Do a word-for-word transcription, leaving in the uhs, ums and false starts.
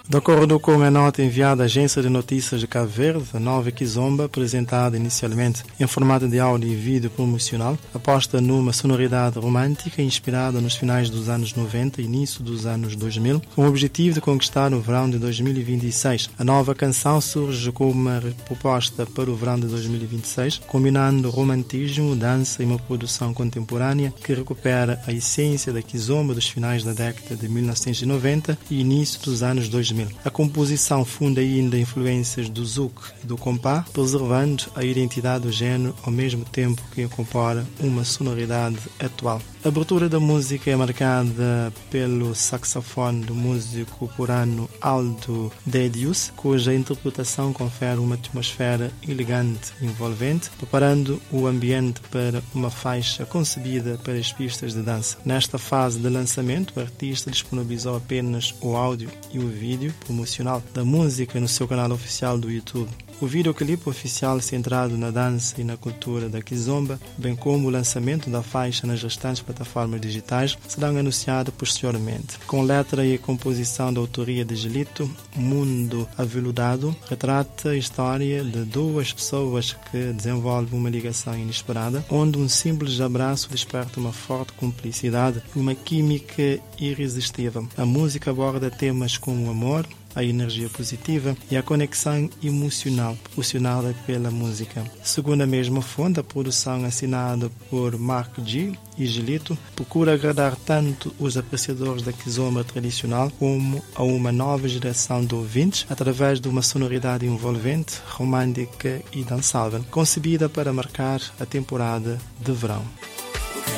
De acordo com a nota enviada à Agência de Notícias de Cabo Verde, a nova Kizomba, apresentada inicialmente em formato de áudio e vídeo promocional, aposta numa sonoridade romântica inspirada nos finais dos anos noventa e início dos anos dois mil, com o objetivo de conquistar o verão de dois mil e vinte e seis. A nova canção surge como uma proposta para o verão de dois mil e vinte e seis, combinando romantismo, dança e uma produção contemporânea que recupera a essência da Kizomba dos finais da década de mil novecentos e noventa e início dos anos dois mil. A composição funda ainda influências do zouk e do compá, preservando a identidade do género ao mesmo tempo que incorpora uma sonoridade atual. A abertura da música é marcada pelo saxofone do músico purano Aldo Dedius, cuja interpretação confere uma atmosfera elegante e envolvente, preparando o ambiente para uma faixa concebida para as pistas de dança. Nesta fase de lançamento, o artista disponibilizou apenas o áudio e o vídeo promocional da música no seu canal oficial do YouTube. O videoclipe oficial centrado na dança e na cultura da Kizomba, bem como o lançamento da faixa nas restantes plataformas digitais, serão anunciados posteriormente. Com letra e composição da autoria de Gelito, Mundo Aveludado retrata a história de duas pessoas que desenvolvem uma ligação inesperada, onde um simples abraço desperta uma forte cumplicidade e uma química irresistível. A música aborda temas como o amor, a energia positiva e a conexão emocional proporcionada pela música. Segundo a mesma fonte, a produção assinada por Mark G e Gelito procura agradar tanto os apreciadores da Kizomba tradicional como a uma nova geração de ouvintes através de uma sonoridade envolvente, romântica e dançável, concebida para marcar a temporada de verão.